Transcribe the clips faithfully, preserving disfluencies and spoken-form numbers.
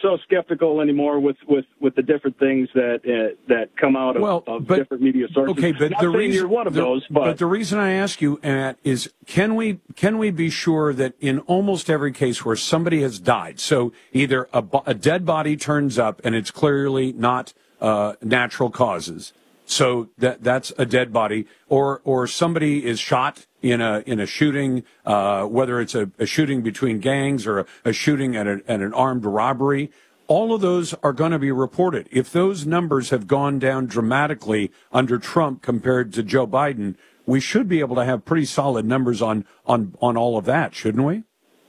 so skeptical anymore with, with, with the different things that uh, that come out of, well, of but, different media sources. Okay, but Not the saying reason you're one of the, those, but, but the reason I ask you, Matt, is can we can we be sure that in almost every case where somebody has died, so either a, a dead body turns up and it's clearly not uh, natural causes, so that that's a dead body, or or somebody is shot in a in a shooting, uh, whether it's a, a shooting between gangs or a, a shooting at, a, at an armed robbery, all of those are going to be reported. If those numbers have gone down dramatically under Trump compared to Joe Biden, we should be able to have pretty solid numbers on on, on all of that, shouldn't we?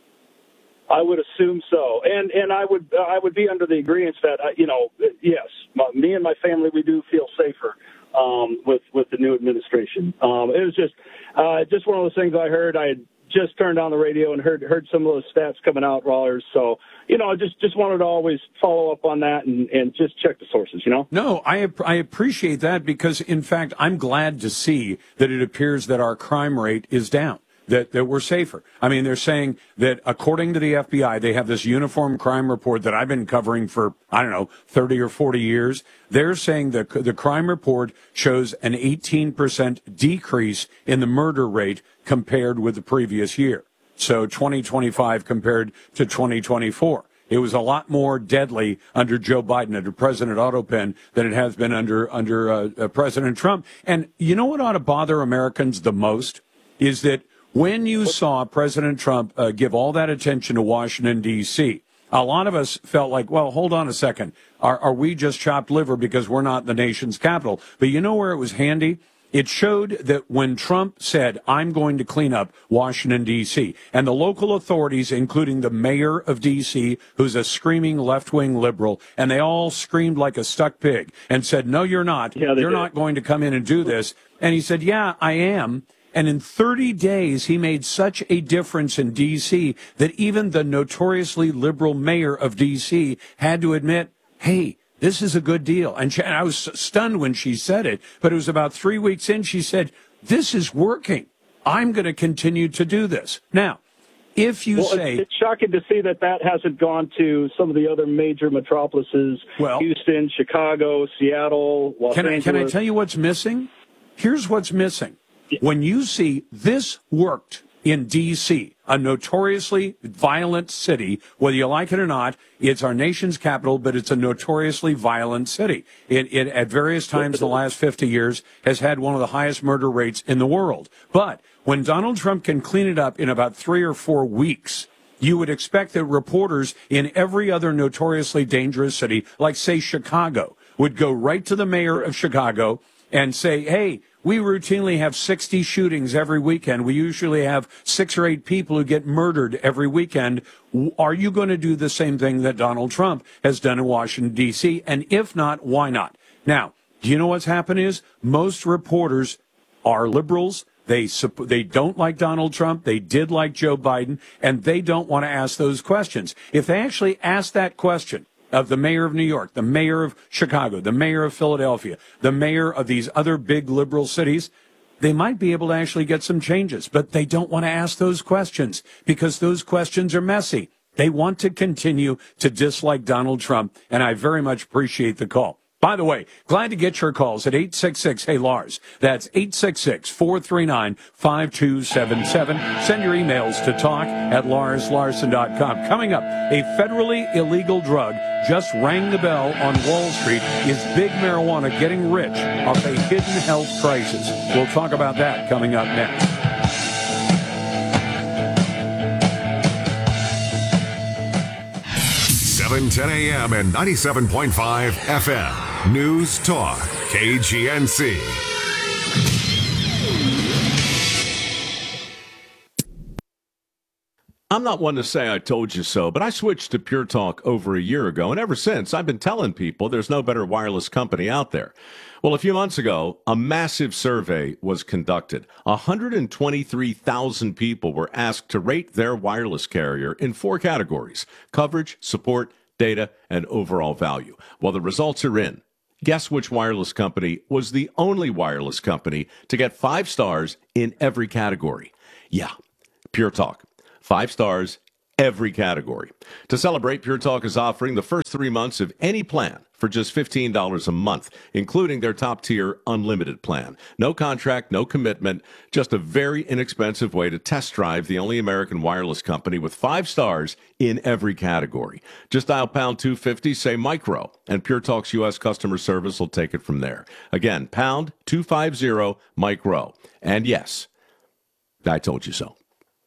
I would assume so, and and I would I would be under the agreement that uh, you know yes, my, me and my family, we do feel safer um, with with the new administration. Um, it was just uh, just one of those things I heard. I had just turned on the radio and heard heard some of those stats coming out, Rollers. So you know, I just just wanted to always follow up on that and, and just check the sources. You know. No, I I appreciate that because in fact I'm glad to see that it appears that our crime rate is down. That, that we're safer. I mean, they're saying that according to the F B I, they have this uniform crime report that I've been covering for, I don't know, thirty or forty years. They're saying that the crime report shows an eighteen percent decrease in the murder rate compared with the previous year. So twenty twenty-five compared to twenty twenty-four. It was a lot more deadly under Joe Biden, under President Autopen, than it has been under, under uh, uh, President Trump. And you know what ought to bother Americans the most is that when you saw President Trump uh, give all that attention to Washington, D C, a lot of us felt like, well, hold on a second. Are, are we just chopped liver because we're not the nation's capital? But you know where it was handy? It showed that when Trump said, I'm going to clean up Washington, D C, and the local authorities, including the mayor of D C, who's a screaming left-wing liberal, and they all screamed like a stuck pig and said, no, you're not. Yeah, you're did. not going to come in and do this. And he said, yeah, I am. And in thirty days, he made such a difference in D C that even the notoriously liberal mayor of D C had to admit, hey, this is a good deal. And, she, and I was stunned when she said it, but it was about three weeks in, she said, this is working. I'm going to continue to do this. Now, if you well, say... It's shocking to see that that hasn't gone to some of the other major metropolises, well, Houston, Chicago, Seattle, Los can Angeles. I, can I tell you what's missing? Here's what's missing. When you see this worked in D C, a notoriously violent city, whether you like it or not, it's our nation's capital, but it's a notoriously violent city. It, it at various times in the last fifty years, has had one of the highest murder rates in the world. But when Donald Trump can clean it up in about three or four weeks, you would expect that reporters in every other notoriously dangerous city, like, say, Chicago, would go right to the mayor of Chicago and say, hey, we routinely have sixty shootings every weekend. We usually have six or eight people who get murdered every weekend. Are you going to do the same thing that Donald Trump has done in Washington, D C? And if not, why not? Now, do you know what's happened is most reporters are liberals. They they don't like Donald Trump. They did like Joe Biden, and they don't want to ask those questions. If they actually ask that question of the mayor of New York, the mayor of Chicago, the mayor of Philadelphia, the mayor of these other big liberal cities, they might be able to actually get some changes. But they don't want to ask those questions because those questions are messy. They want to continue to dislike Donald Trump, and I very much appreciate the call. By the way, glad to get your calls at eight six six, hey, Lars. That's eight six six, four three nine, five two seven seven. Send your emails to talk at lars larson dot com. Coming up, a federally illegal drug just rang the bell on Wall Street. Is big marijuana getting rich off a hidden health crisis? We'll talk about that coming up next. seven ten a.m. and ninety-seven point five F M. News Talk, K G N C. I'm not one to say I told you so, but I switched to Pure Talk over a year ago, and ever since, I've been telling people there's no better wireless company out there. Well, a few months ago, a massive survey was conducted. one hundred twenty-three thousand people were asked to rate their wireless carrier in four categories: coverage, support, data, and overall value. Well, the results are in. Guess which wireless company was the only wireless company to get five stars in every category? Yeah, Pure Talk. Five stars every category. To celebrate, Pure Talk is offering the first three months of any plan for just fifteen dollars a month, including their top-tier unlimited plan. No contract, no commitment, just a very inexpensive way to test drive the only American wireless company with five stars in every category. Just dial pound two fifty, say micro, and Pure Talk's U S customer service will take it from there. Again, pound two fifty, micro. And yes, I told you so.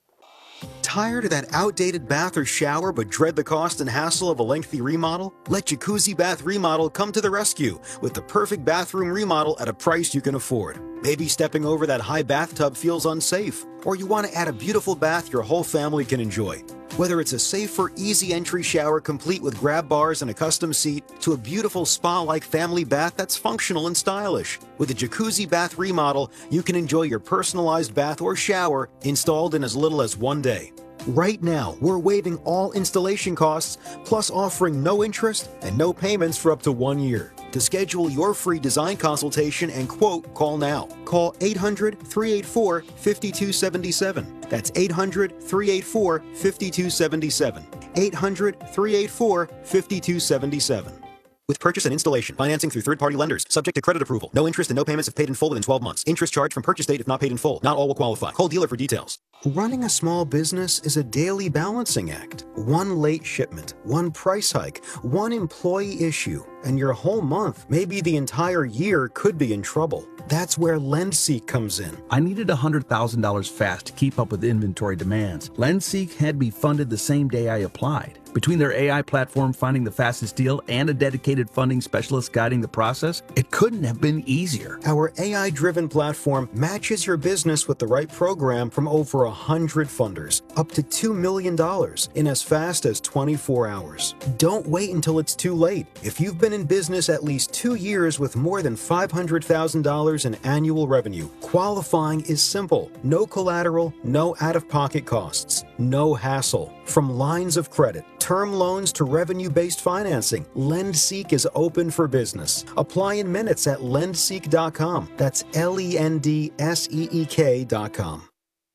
Tired of that outdated bath or shower but dread the cost and hassle of a lengthy remodel? Let Jacuzzi Bath Remodel come to the rescue with the perfect bathroom remodel at a price you can afford. Maybe stepping over that high bathtub feels unsafe, or you want to add a beautiful bath your whole family can enjoy. Whether it's a safer, easy entry shower complete with grab bars and a custom seat, to a beautiful spa-like family bath that's functional and stylish. With a Jacuzzi Bath Remodel, you can enjoy your personalized bath or shower installed in as little as one day. Right now, we're waiving all installation costs, plus offering no interest and no payments for up to one year. To schedule your free design consultation and quote, call now. Call eight hundred, three eight four, five two seven seven. That's eight hundred, three eight four, five two seven seven. eight hundred, three eight four, five two seven seven. With purchase and installation, financing through third-party lenders, subject to credit approval. No interest and no payments if paid in full within twelve months. Interest charged from purchase date if not paid in full. Not all will qualify. Call dealer for details. Running a small business is a daily balancing act. One late shipment, one price hike, one employee issue, and your whole month, maybe the entire year, could be in trouble. That's where LendSeek comes in. I needed one hundred thousand dollars fast to keep up with inventory demands. LendSeek had me funded the same day I applied. Between their A I platform finding the fastest deal and a dedicated funding specialist guiding the process, it couldn't have been easier. Our A I-driven platform matches your business with the right program from over one hundred funders, up to two million dollars in as fast as twenty-four hours. Don't wait until it's too late. If you've been in business at least two years with more than five hundred thousand dollars in annual revenue, qualifying is simple. No collateral, no out-of-pocket costs, no hassle. From lines of credit, term loans to revenue-based financing, LendSeek is open for business. Apply in minutes at lendseek dot com. That's L E N D S E E K dot com.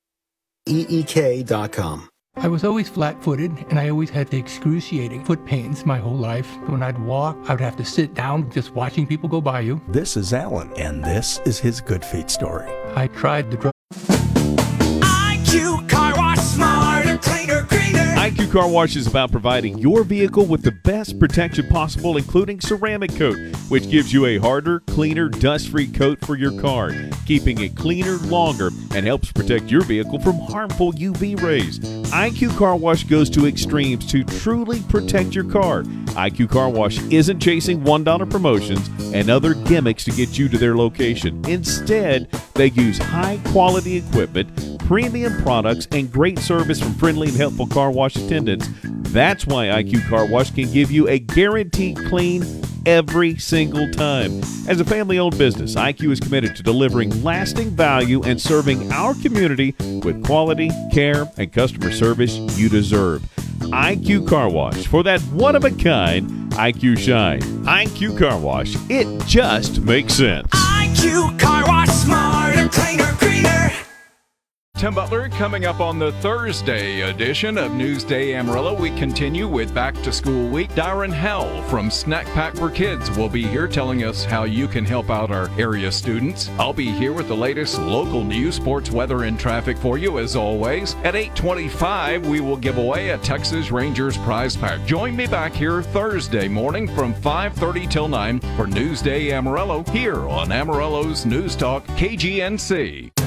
E E K dot com. I was always flat-footed, and I always had the excruciating foot pains my whole life. When I'd walk, I would have to sit down just watching people go by you. This is Alan, and this is his good feet story. I tried the drug. I Q Car Wash, smarter, cleaner, greener. I Q Car Wash is about providing your vehicle with the best protection possible, including ceramic coat, which gives you a harder, cleaner, dust-free coat for your car, keeping it cleaner longer and helps protect your vehicle from harmful U V rays. I Q Car Wash goes to extremes to truly protect your car. I Q Car Wash isn't chasing one dollar promotions and other gimmicks to get you to their location. Instead, they use high-quality equipment, premium products, and great service from friendly and helpful car wash attendants. That's why I Q Car Wash can give you a guaranteed clean every single time. As a family-owned business, I Q is committed to delivering lasting value and serving our community with quality, care, and customer service you deserve. I Q Car Wash, for that one-of-a-kind I Q shine. I Q Car Wash, it just makes sense. I Q Car Wash, smarter, cleaner, greener. Tim Butler coming up on the Thursday edition of Newsday Amarillo. We continue with Back to School Week. Darren Hell from Snack Pack for Kids will be here telling us how you can help out our area students. I'll be here with the latest local news, sports, weather, and traffic for you as always. At eight twenty-five, we will give away a Texas Rangers prize pack. Join me back here Thursday morning from five thirty till nine for Newsday Amarillo here on Amarillo's News Talk K G N C.